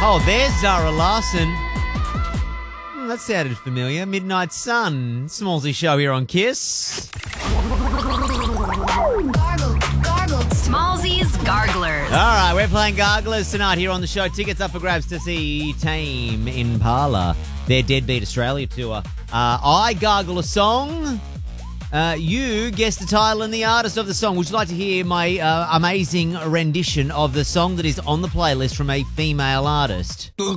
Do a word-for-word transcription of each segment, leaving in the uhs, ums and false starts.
Oh, there's Zara Larsson. Hmm, that sounded familiar. Midnight Sun. Smallsy show here on Kiss. Gargle, gargle. Smallsy's Garglers. All right, we're playing Garglers tonight here on the show. Tickets up for grabs to see Tame Impala, their Deadbeat Australia tour. Uh, I gargle a song. Uh, you guess the title and the artist of the song. Would you like to hear my uh, amazing rendition of the song that is on the playlist from a female artist? Oh,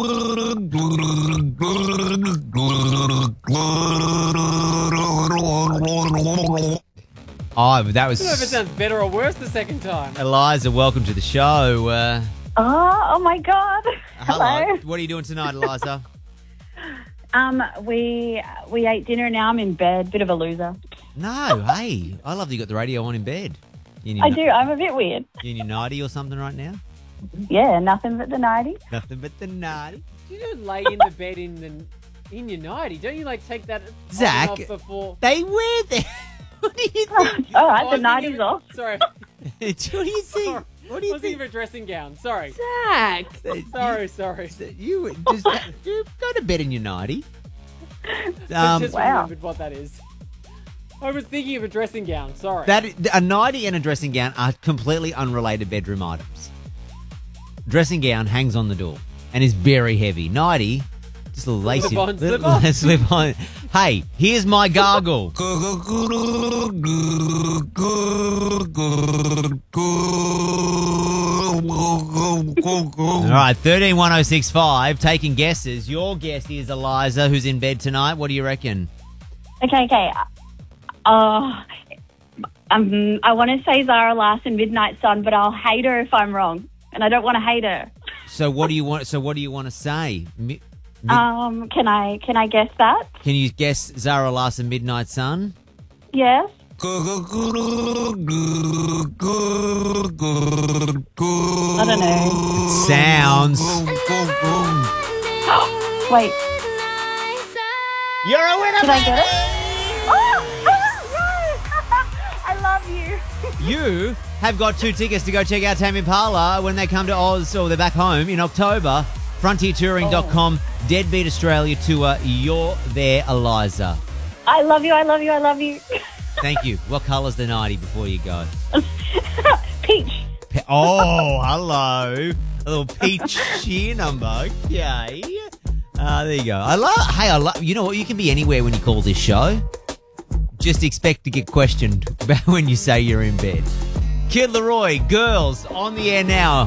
that was... I don't know if it sounds better or worse the second time. Eliza, welcome to the show. Uh, Oh, oh my God. Hello. What are you doing tonight, Eliza? Um, we we ate dinner. Now I'm in bed. Bit of a loser. No, hey, I love that you got the radio on in bed. You in your, I do. I'm a bit weird. You in your nightie or something right now? Yeah, nothing but the nightie. Nothing but the nightie. You don't lay in the bed in the in your nightie. Don't you like take that on and Zach, off before? They wear them. What do you think? All right, Oh, the I'm nightie's thinking off. of- Sorry. what do you think? Sorry. What do I you was thinking think? of a dressing gown. Sorry. Zach. Sorry, sorry. You just you go to bed in your nightie. I Um, just wow. remembered what that is. I was thinking of a dressing gown. Sorry. that a nightie and a dressing gown are completely unrelated bedroom items. Dressing gown hangs on the door and is very heavy. Nightie, just a little lacy, Slip on, little- slip on. slip on. Hey, here's my gargle. All right, thirteen one oh six five, taking guesses. Your guess is Eliza, who's in bed tonight. What do you reckon? Okay, okay. Uh, um, I want to say Zara Larsson, Midnight Sun, but I'll hate her if I'm wrong, and I don't want to hate her. So what do you want? So what do you want to say? Mi- mi- Um, can I can I guess that? Can you guess Zara Larsson, Midnight Sun? Yes. I I don't know. Sounds. Wait, You're a winner. did I get it? Oh, oh no! I love you. You have got two tickets to go check out Tame Impala when they come to Oz, or they're back home in October. frontier touring dot com, Deadbeat Australia Tour. You're there, Eliza. I love you. I love you. I love you. Thank you. What colour's the nightie before you go? Peach. Pe- oh, hello. A little peach cheer number. Okay. Uh, there you go. I love. Hey, I love. You know what? You can be anywhere when you call this show. Just expect to get questioned about when you say you're in bed. Kid Leroy, girls, on the air now.